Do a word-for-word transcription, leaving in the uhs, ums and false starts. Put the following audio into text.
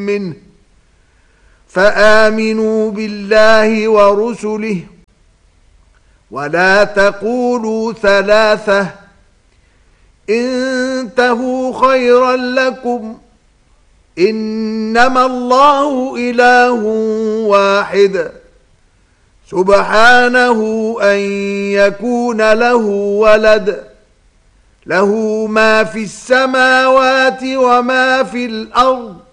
منه فآمنوا بالله ورسله ولا تقولوا ثلاثة انتهوا خيرا لكم إنما الله إله واحد سبحانه أن يكون له ولد له ما في السماوات وما في الأرض